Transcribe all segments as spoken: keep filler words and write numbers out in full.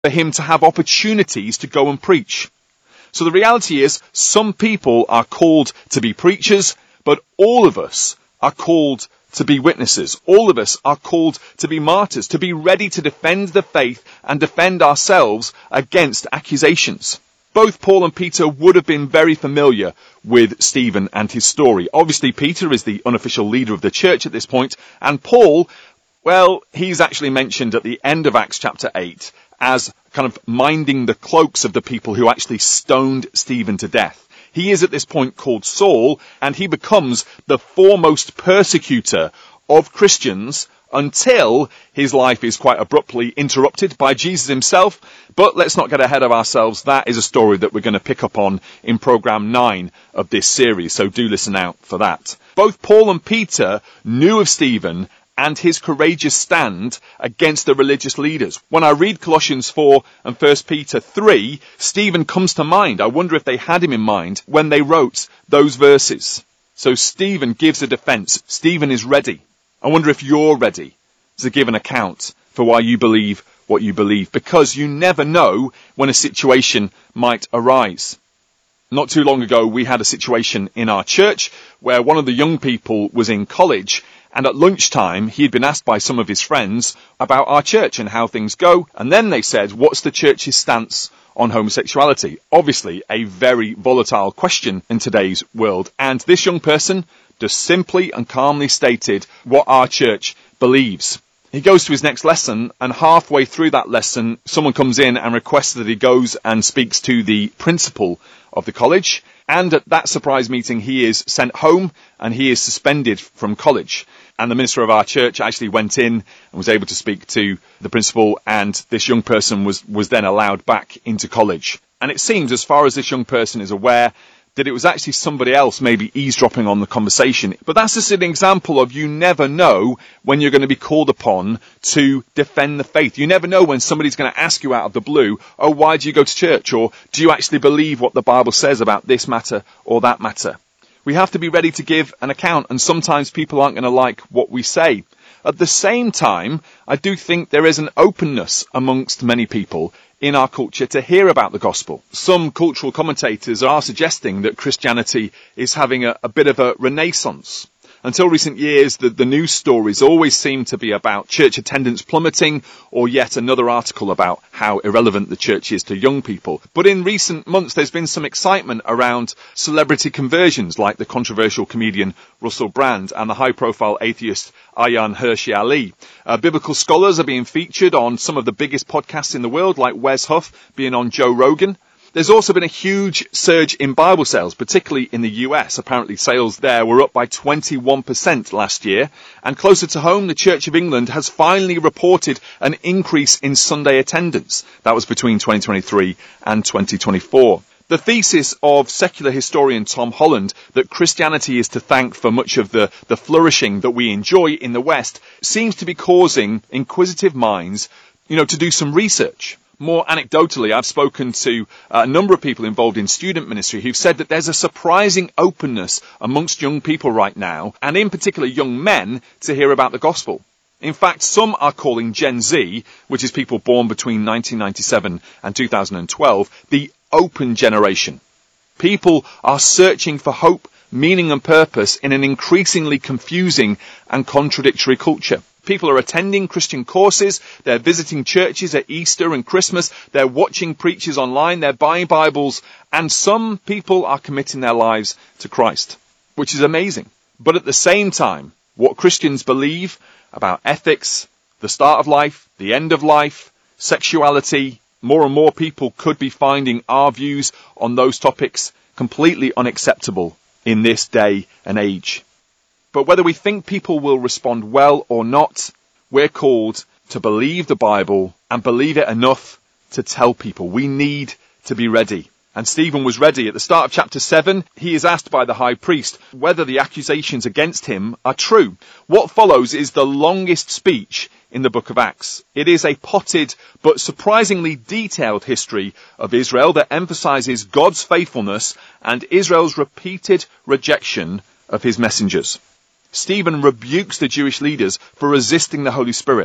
for him to have opportunities to go and preach. So the reality is, some people are called to be preachers, but all of us are called to be witnesses. All of us are called to be martyrs, to be ready to defend the faith and defend ourselves against accusations. Both Paul and Peter would have been very familiar with Stephen and his story. Obviously, Peter is the unofficial leader of the church at this point, and Paul, well, he's actually mentioned at the end of Acts chapter eight as kind of minding the cloaks of the people who actually stoned Stephen to death. He is at this point called Saul, and he becomes the foremost persecutor of Christians until his life is quite abruptly interrupted by Jesus himself. But let's not get ahead of ourselves. That is a story that we're going to pick up on in programme nine of this series, so do listen out for that. Both Paul and Peter knew of Stephen and his courageous stand against the religious leaders. When I read Colossians four and First Peter three, Stephen comes to mind. I wonder if they had him in mind when they wrote those verses. So Stephen gives a defence. Stephen is ready. I wonder if you're ready to give an account for why you believe what you believe, because you never know when a situation might arise. Not too long ago, we had a situation in our church where one of the young people was in college, and at lunchtime, he had been asked by some of his friends about our church and how things go. And then they said, what's the church's stance on homosexuality? Obviously, a very volatile question in today's world. And this young person just simply and calmly stated what our church believes. He goes to his next lesson, and halfway through that lesson, someone comes in and requests that he goes and speaks to the principal of the college. And at that surprise meeting, he is sent home and he is suspended from college. And the minister of our church actually went in and was able to speak to the principal, and this young person was, was then allowed back into college. And it seems, as far as this young person is aware, that it was actually somebody else maybe eavesdropping on the conversation. But that's just an example of you never know when you're going to be called upon to defend the faith. You never know when somebody's going to ask you out of the blue, oh, why do you go to church? Or do you actually believe what the Bible says about this matter or that matter? We have to be ready to give an account, and sometimes people aren't going to like what we say. At the same time, I do think there is an openness amongst many people in our culture to hear about the gospel. Some cultural commentators are suggesting that Christianity is having a, a bit of a renaissance. Until recent years, the, the news stories always seem to be about church attendance plummeting, or yet another article about how irrelevant the church is to young people. But in recent months, there's been some excitement around celebrity conversions, like the controversial comedian Russell Brand and the high-profile atheist Ayaan Hirsi Ali. Uh, biblical scholars are being featured on some of the biggest podcasts in the world, like Wes Huff being on Joe Rogan. There's also been a huge surge in Bible sales, particularly in the U S. Apparently sales there were up by twenty-one percent last year. And closer to home, the Church of England has finally reported an increase in Sunday attendance. That was between twenty twenty-three and twenty twenty-four. The thesis of secular historian Tom Holland, that Christianity is to thank for much of the, the flourishing that we enjoy in the West, seems to be causing inquisitive minds, you know, to do some research. More anecdotally, I've spoken to a number of people involved in student ministry who've said that there's a surprising openness amongst young people right now, and in particular young men, to hear about the gospel. In fact, some are calling Gen Z, which is people born between nineteen ninety-seven and two thousand twelve, the open generation. People are searching for hope, meaning and purpose in an increasingly confusing and contradictory culture. People are attending Christian courses, they're visiting churches at Easter and Christmas, they're watching preachers online, they're buying Bibles, and some people are committing their lives to Christ, which is amazing. But at the same time, what Christians believe about ethics, the start of life, the end of life, sexuality, more and more people could be finding our views on those topics completely unacceptable in this day and age. But whether we think people will respond well or not, we're called to believe the Bible and believe it enough to tell people. We need to be ready. And Stephen was ready. At the start of chapter seven, he is asked by the high priest whether the accusations against him are true. What follows is the longest speech in the book of Acts. It is a potted but surprisingly detailed history of Israel that emphasizes God's faithfulness and Israel's repeated rejection of his messengers. Stephen rebukes the Jewish leaders for resisting the Holy Spirit,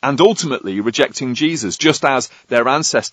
and ultimately rejecting Jesus, just as their ancestors